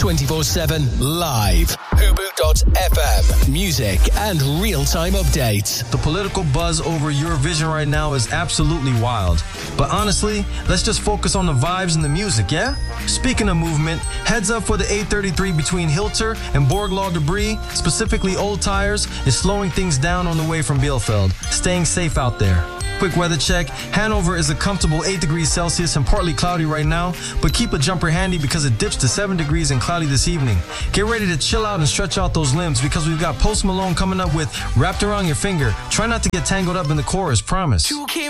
24/7 live. Hubu.fm. Music and real-time updates. The political buzz over Eurovision right now is absolutely wild. But honestly, let's just focus on the vibes and the music, yeah? Speaking of movement, heads up for the A33 between Hilter and Borglaw Debris, specifically old tires, is slowing things down on the way from Bielefeld. Staying safe out there. Quick weather check. Hanover is a comfortable 8 degrees Celsius and partly cloudy right now, but keep a jumper handy because it dips to 7 degrees and cloudy this evening. Get ready to chill out and stretch out those limbs because we've got Post Malone coming up with Wrapped Around Your Finger. Try not to get tangled up in the chorus, promise.